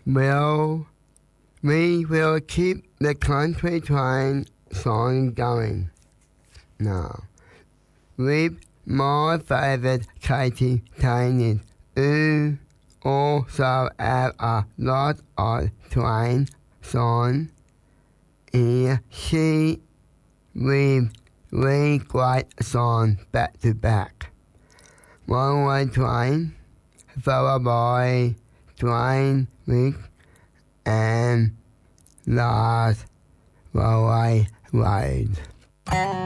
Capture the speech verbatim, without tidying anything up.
will we will keep the country train song going. Now, with my favorite Katie Tiny, who also have a lot of train songs. Here she with three great songs back to back. One Way Train, followed by Train Week, and Last Railway Road.